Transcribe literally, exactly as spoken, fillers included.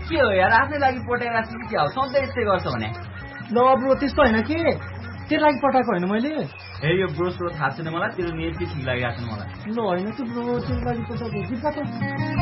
के हो यार आफ्नै लागि पटाइराख्छु कि क्या हो सधैँ यस्तै गर्छ भने ल ब्रो त्यस्तो होइन के तेरो लागि पठाएको होइन मैले हे यो ब्रो स्रो थाहा छैन मलाई तेरो नियत के ठिक लागिरहेको छ मलाई ल होइन त ब्रो तेरो लागि पठाएको